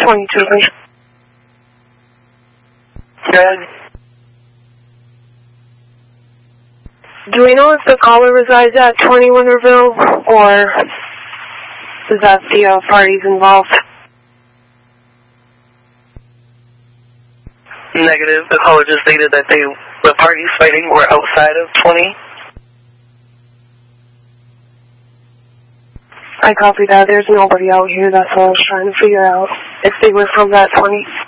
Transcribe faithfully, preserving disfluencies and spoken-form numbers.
twenty-two, please. Good. Do we know if the caller resides at twenty Winterville, or is that the uh, parties involved? Negative. The caller just stated that they, the parties fighting were outside of twenty. I copy that. There's nobody out here. That's what I was trying to figure out. If they were from that twenty.